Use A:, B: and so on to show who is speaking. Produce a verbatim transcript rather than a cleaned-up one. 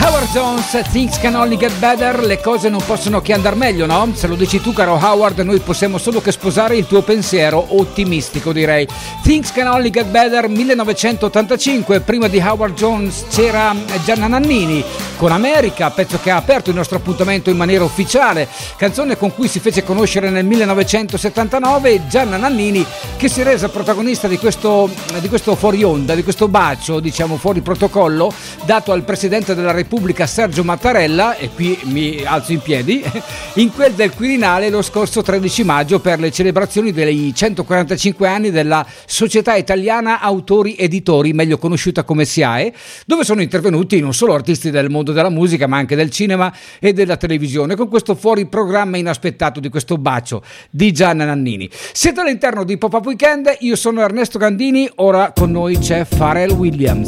A: Howard Jones, Things Can Only Get Better, le cose non possono che andare meglio, no? Se lo dici tu, caro Howard, noi possiamo solo che sposare il tuo pensiero ottimistico, direi. Things Can Only Get Better, millenovecentottantacinque, prima di Howard Jones c'era Gianna Nannini con America, pezzo che ha aperto il nostro appuntamento in maniera ufficiale, canzone con cui si fece conoscere nel millenovecentosettantanove Gianna Nannini, che si è resa protagonista di questo, di questo fuori onda, di questo bacio, diciamo fuori protocollo, dato al Presidente della Repubblica Sergio Mattarella, e qui mi alzo in piedi, in quel del Quirinale lo scorso tredici maggio per le celebrazioni dei centoquarantacinque anni della Società Italiana Autori Editori, meglio conosciuta come S I A E, dove sono intervenuti non solo artisti del mondo della musica ma anche del cinema e della televisione, con questo fuori programma inaspettato di questo bacio di Gianna Nannini. Siete all'interno di Pop-Up Weekend, io sono Ernesto Gandini, ora con noi c'è Pharrell Williams.